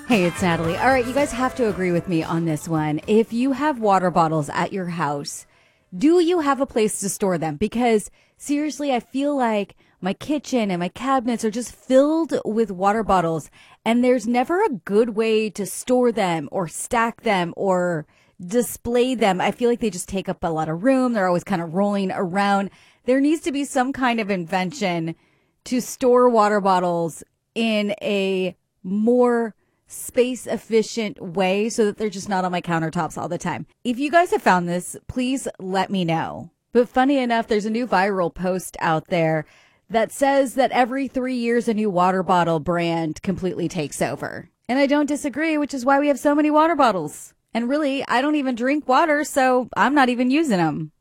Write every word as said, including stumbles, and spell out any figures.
Hey, it's Natalie. All right, you guys have to agree with me on this one. If you have water bottles at your house, do you have a place to store them? Because seriously, I feel like my kitchen and my cabinets are just filled with water bottles, and there's never a good way to store them or stack them or display them. I feel like they just take up a lot of room. They're always kind of rolling around. There needs to be some kind of invention to store water bottles in a more space efficient way so that they're just not on my countertops all the time. If you guys have found this, please let me know. But funny enough, there's a new viral post out there that says that every three years a new water bottle brand completely takes over. And I don't disagree, which is why we have so many water bottles. And really, I don't even drink water, so I'm not even using them.